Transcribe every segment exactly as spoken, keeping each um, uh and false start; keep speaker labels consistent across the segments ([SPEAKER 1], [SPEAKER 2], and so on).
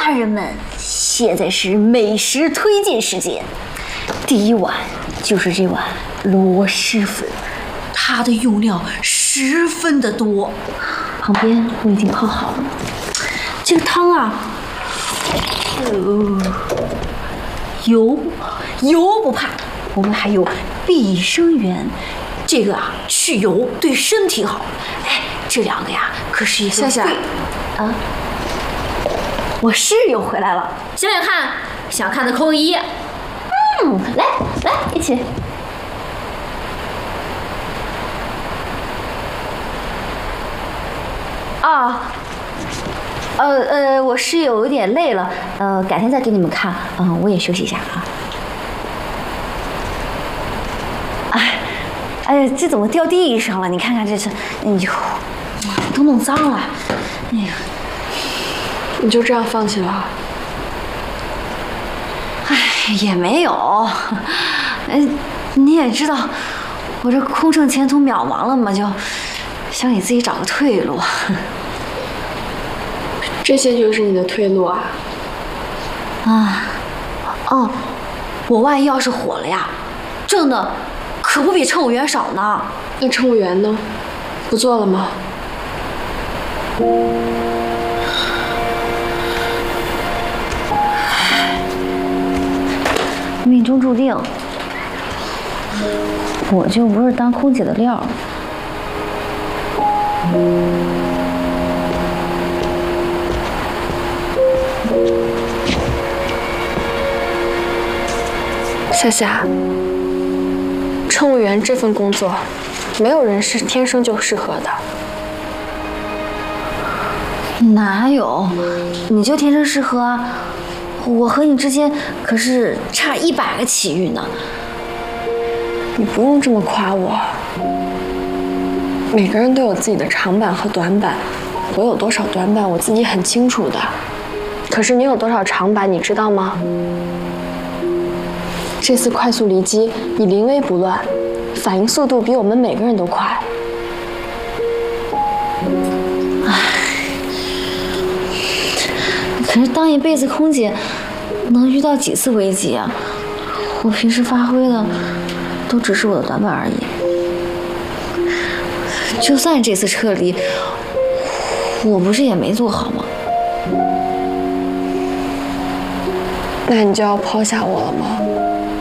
[SPEAKER 1] 大人们，现在是美食推荐时间。第一碗就是这碗螺蛳粉，它的用料十分的多。旁边我已经泡好了，这个汤啊，呃，油油不怕，我们还有碧生源，这个啊去油对身体好。哎，这两个呀可是一个
[SPEAKER 2] 夏夏
[SPEAKER 1] 啊。我室友回来了，
[SPEAKER 3] 想想看，想看的扣个一。
[SPEAKER 1] 嗯，来来，一起。啊，呃呃，我室友有点累了，呃，改天再给你们看。嗯、呃，我也休息一下啊。哎，哎呀，这怎么掉地上了？你看看这是，哎呦，都弄脏了。哎呀。
[SPEAKER 2] 你就这样放弃了？
[SPEAKER 1] 哎，也没有。哎，你也知道，我这空乘前途渺茫了嘛，就想给自己找个退路。
[SPEAKER 2] 这些就是你的退路啊？
[SPEAKER 1] 啊，哦，我万一要是火了呀，挣的可不比乘务员少呢。
[SPEAKER 2] 那乘务员呢？不做了吗？
[SPEAKER 1] 命中注定，我就不是当空姐的料。
[SPEAKER 2] 夏夏，乘务员这份工作，没有人是天生就适合的。
[SPEAKER 1] 哪有？你就天生适合啊！我和你之间可是差一百个起运呢。
[SPEAKER 2] 你不用这么夸我。每个人都有自己的长板和短板，我有多少短板我自己很清楚的。可是你有多少长板，你知道吗？这次快速离机，你临危不乱，反应速度比我们每个人都快。
[SPEAKER 1] 可是当一辈子空姐，能遇到几次危机啊？我平时发挥的都只是我的短板而已。就算这次撤离，我不是也没做好吗？
[SPEAKER 2] 那你就要抛下我了吗？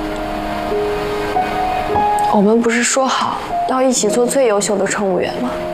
[SPEAKER 2] 我们不是说好要一起做最优秀的乘务员吗？